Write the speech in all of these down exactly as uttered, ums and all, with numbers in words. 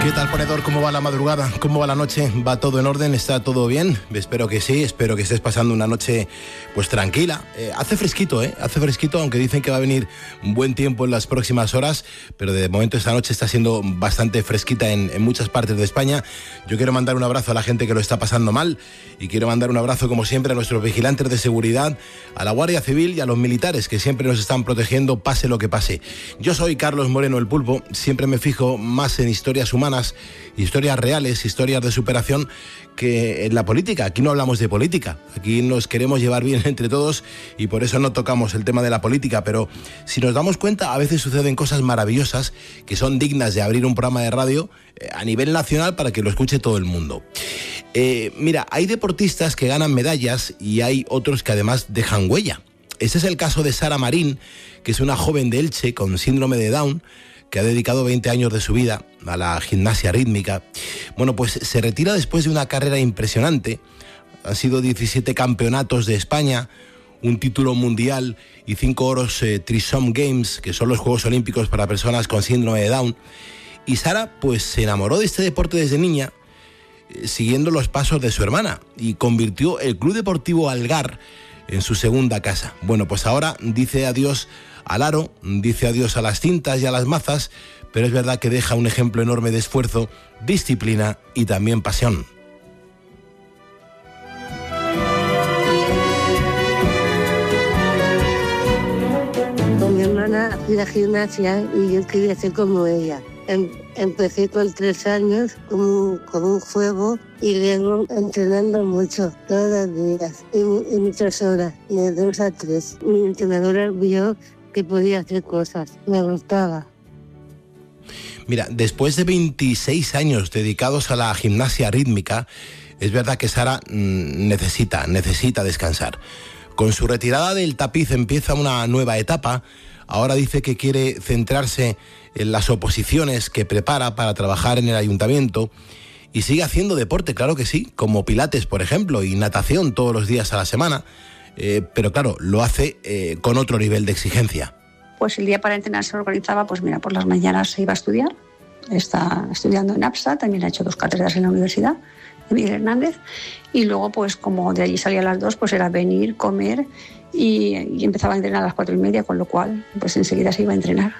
¿Qué tal, ponedor? ¿Cómo va la madrugada? ¿Cómo va la noche? ¿Va todo en orden? ¿Está todo bien? Espero que sí, espero que estés pasando una noche pues tranquila. Eh, hace fresquito, ¿eh? Hace fresquito, aunque dicen que va a venir un buen tiempo en las próximas horas, pero de momento esta noche está siendo bastante fresquita en, en muchas partes de España. Yo quiero mandar un abrazo a la gente que lo está pasando mal y quiero mandar un abrazo, como siempre, a nuestros vigilantes de seguridad, a la Guardia Civil y a los militares que siempre nos están protegiendo, pase lo que pase. Yo soy Carlos Moreno, el Pulpo. Siempre me fijo más en historias humanas, historias reales, historias de superación, que en la política. Aquí no hablamos de política, aquí nos queremos llevar bien entre todos y por eso no tocamos el tema de la política, pero si nos damos cuenta, a veces suceden cosas maravillosas que son dignas de abrir un programa de radio eh, a nivel nacional para que lo escuche todo el mundo. Eh, mira, hay deportistas que ganan medallas y hay otros que además dejan huella. Este es el caso de Sara Marín, que es una joven de Elche con síndrome de Down, que ha dedicado veinte años de su vida a la gimnasia rítmica. Bueno, pues se retira después de una carrera impresionante. Han sido diecisiete campeonatos de España, un título mundial y cinco oros eh, Trisom Games, que son los Juegos Olímpicos para personas con síndrome de Down. Y Sara pues se enamoró de este deporte desde niña, eh, siguiendo los pasos de su hermana, y convirtió el Club Deportivo Algar en su segunda casa. Bueno, pues ahora dice adiós al aro, dice adiós a las cintas y a las mazas, pero es verdad que deja un ejemplo enorme de esfuerzo, disciplina y también pasión. Con mi hermana hacía gimnasia y yo quería ser como ella. Em, empecé con tres años como, como un juego y luego entrenando mucho, todos los días, y, y muchas horas, de dos a tres. Mi entrenadora vio que podía hacer cosas, me gustaba. Mira, después de veintiséis años dedicados a la gimnasia rítmica, es verdad que Sara mmm, necesita, necesita descansar. Con su retirada del tapiz empieza una nueva etapa. Ahora dice que quiere centrarse en las oposiciones que prepara para trabajar en el ayuntamiento y sigue haciendo deporte, claro que sí, como pilates, por ejemplo, y natación todos los días a la semana. Eh, pero claro, lo hace eh, con otro nivel de exigencia. Pues el día para entrenar se organizaba, pues mira, por las mañanas se iba a estudiar, está estudiando en APSA, también ha hecho dos cátedras en la Universidad de Miguel Hernández, y luego pues como de allí salía a las dos, pues era venir, comer y, y empezaba a entrenar a las cuatro y media, con lo cual pues enseguida se iba a entrenar.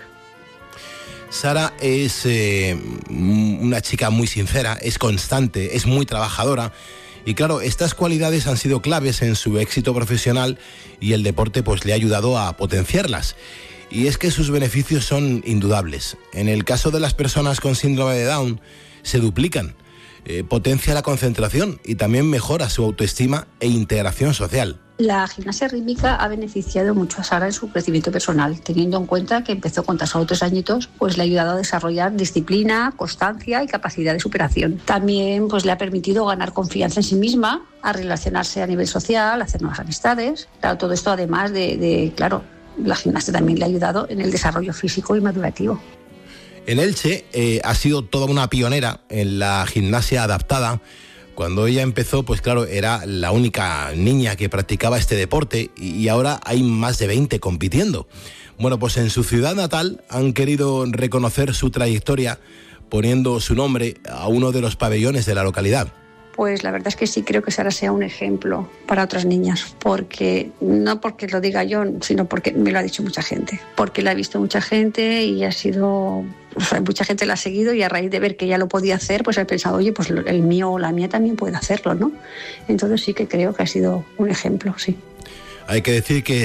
Sara es eh, una chica muy sincera, es constante, es muy trabajadora. Y claro, estas cualidades han sido claves en su éxito profesional y el deporte pues le ha ayudado a potenciarlas. Y es que sus beneficios son indudables. En el caso de las personas con síndrome de Down, se duplican. Eh, potencia la concentración y también mejora su autoestima e integración social. La gimnasia rítmica ha beneficiado mucho a Sara en su crecimiento personal, teniendo en cuenta que empezó con tan solo tres añitos, pues le ha ayudado a desarrollar disciplina, constancia y capacidad de superación. También pues le ha permitido ganar confianza en sí misma, a relacionarse a nivel social, a hacer nuevas amistades. Claro, todo esto además de, de, claro, la gimnasia también le ha ayudado en el desarrollo físico y madurativo. En Elche eh, ha sido toda una pionera en la gimnasia adaptada. Cuando ella empezó, pues claro, era la única niña que practicaba este deporte y ahora hay más de veinte compitiendo. Bueno, pues en su ciudad natal han querido reconocer su trayectoria poniendo su nombre a uno de los pabellones de la localidad. Pues la verdad es que sí creo que Sara sea un ejemplo para otras niñas, porque no porque lo diga yo, sino porque me lo ha dicho mucha gente, porque la ha visto mucha gente y ha sido, o sea, mucha gente la ha seguido y a raíz de ver que ella lo podía hacer, pues he pensado, oye, pues el mío o la mía también puede hacerlo, ¿no? Entonces sí que creo que ha sido un ejemplo, sí. Hay que decir que